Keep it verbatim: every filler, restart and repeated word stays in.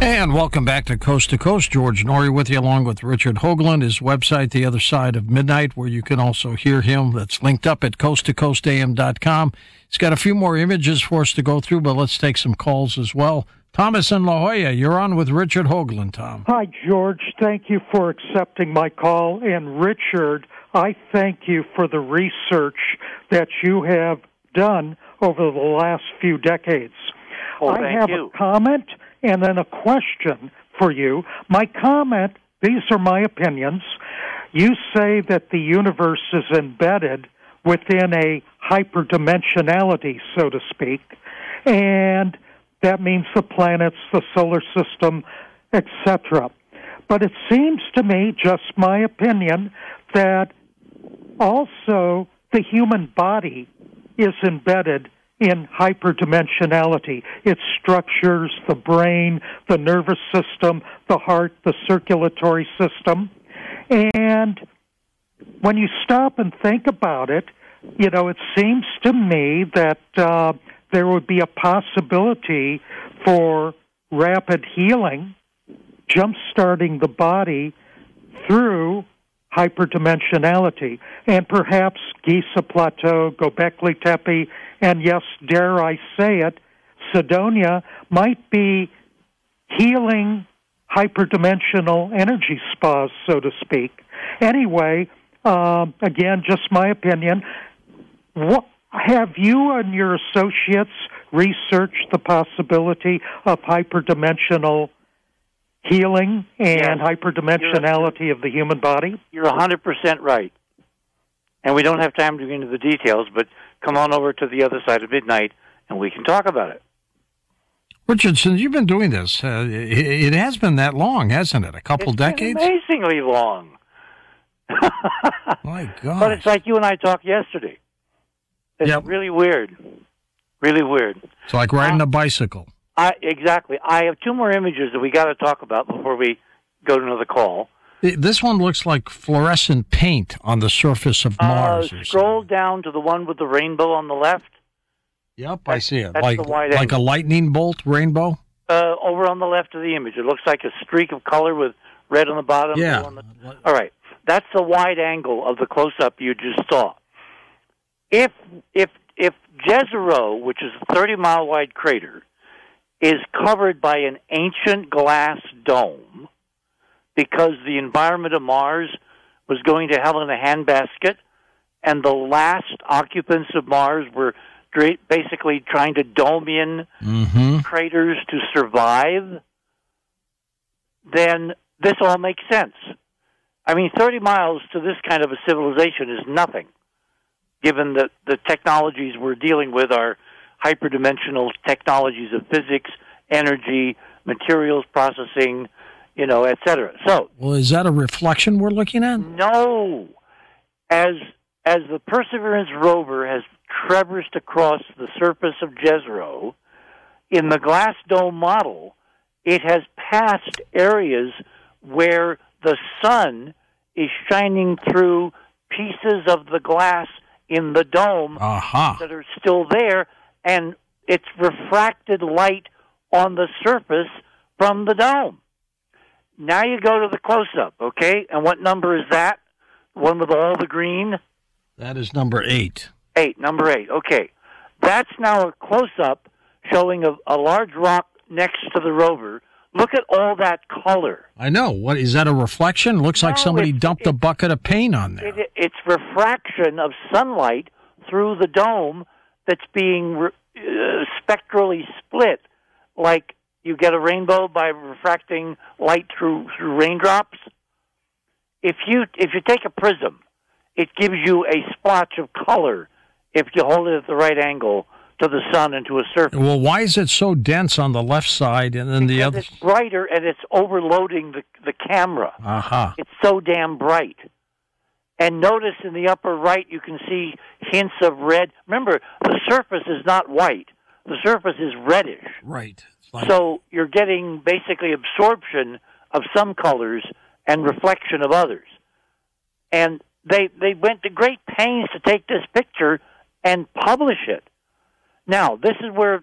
And welcome back to Coast to Coast. George Noory with you, along with Richard Hoagland. His website, The Other Side of Midnight, where you can also hear him. That's linked up at coast to coast a m dot com. He's got a few more images for us to go through, but let's take some calls as well. Thomas in La Jolla, you're on with Richard Hoagland, Tom. Hi, George. Thank you for accepting my call. And Richard, I thank you for the research that you have done over the last few decades. Oh, I thank have you. a comment and then a question for you. My comment, these are my opinions. You say that the universe is embedded within a hyperdimensionality, so to speak, and that means the planets, the solar system, et cetera. But it seems to me, just my opinion, that also the human body is embedded in hyperdimensionality. Its structures, the brain, the nervous system, the heart, the circulatory system. And when you stop and think about it, you know, it seems to me that uh, there would be a possibility for rapid healing, jump-starting the body through hyperdimensionality. And perhaps Giza Plateau, Göbekli Tepe, and yes, dare I say it, Cydonia might be healing hyperdimensional energy spas, so to speak. Anyway, uh, again, just my opinion. What, have you and your associates researched the possibility of hyperdimensional healing and yes. hyperdimensionality of the human body? You're one hundred percent right. And we don't have time to get into the details, but come on over to The Other Side of Midnight, and we can talk about it. Richard, since you've been doing this, uh, it, it has been that long, hasn't it? A couple it's decades? Been amazingly long. My God. But it's like you and I talked yesterday. It's yep. really weird. Really weird. It's like riding uh, a bicycle. I, exactly. I have two more images that we got to talk about before we go to another call. This one looks like fluorescent paint on the surface of Mars. Uh, scroll down to the one with the rainbow on the left. Yep, I see it. That's Like, the wide like angle. a lightning bolt rainbow? Uh, over on the left of the image. It looks like a streak of color with red on the bottom. Yeah. On the... All right. That's the wide angle of the close-up you just saw. If if if Jezero, which is a thirty-mile wide crater, is covered by an ancient glass dome because the environment of Mars was going to hell in a handbasket, and the last occupants of Mars were basically trying to dome in mm-hmm. craters to survive, then this all makes sense. I mean, thirty miles to this kind of a civilization is nothing, given that the technologies we're dealing with are hyperdimensional technologies of physics, energy, materials processing, you know, et cetera. So, well, is that a reflection we're looking at? No. As as the Perseverance rover has traversed across the surface of Jezero, in the glass dome model, it has passed areas where the sun is shining through pieces of the glass in the dome uh-huh. that are still there, and it's refracted light on the surface from the dome. Now you go to the close-up, okay? And what number is that? One with all the green? That is number eight. Eight, number eight, okay. That's now a close-up showing a, a large rock next to the rover. Look at all that color. I know. What is that, a reflection? Looks no, like somebody it, dumped it, a bucket of paint on there. It, it's refraction of sunlight through the dome that's being re, uh, spectrally split, like you get a rainbow by refracting light through, through raindrops. If you if you take a prism, it gives you a splotch of color if you hold it at the right angle to the sun and to a surface. Well, why is it so dense on the left side and then because the other? It's brighter and it's overloading the, the camera. Uh-huh. It's so damn bright. And notice in the upper right you can see hints of red. Remember, the surface is not white. The surface is reddish. Right. Like... So you're getting basically absorption of some colors and reflection of others. And they they went to great pains to take this picture and publish it. Now, this is where